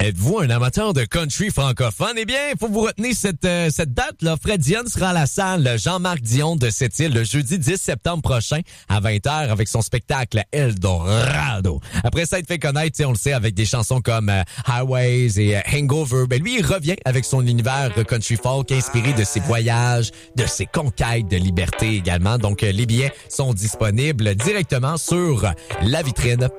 Êtes-vous un amateur de country francophone? Eh bien, il faut vous retenir cette date-là. Fred Dion sera à la salle Jean-Marc Dion de Sept-Îles le jeudi 10 septembre prochain à 20h avec son spectacle Eldorado. Après ça, il te fait connaître, on le sait, avec des chansons comme Highways et Hangover. Ben lui, il revient avec son univers country folk inspiré de ses voyages, de ses conquêtes de liberté également. Donc, les billets sont disponibles directement sur la vitrine